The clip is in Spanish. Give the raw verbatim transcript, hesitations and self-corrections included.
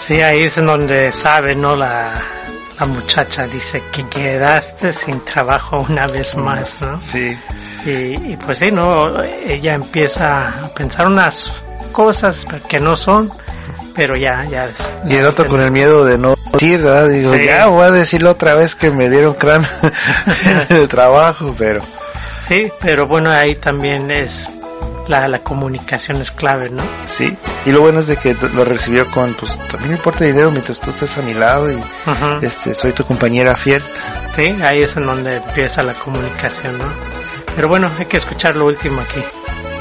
Sí, ahí es en donde sabe, ¿no? La, la muchacha dice que quedaste sin trabajo una vez más, ¿no? Sí. Y, y pues sí, ¿no? Ella empieza a pensar unas cosas que no son, pero ya, ya. Y el otro con el miedo de no decir, ¿verdad? Digo, sí. Ya voy a decirlo otra vez que me dieron cráneo de trabajo, pero... Sí, pero bueno, ahí también es... La, la comunicación es clave, ¿no? Sí, y lo bueno es de que lo recibió con, pues, también me importa dinero mientras tú estés a mi lado y uh-huh. este, soy tu compañera fiel. Sí, ahí es en donde empieza la comunicación, ¿no? Pero bueno, hay que escuchar lo último aquí.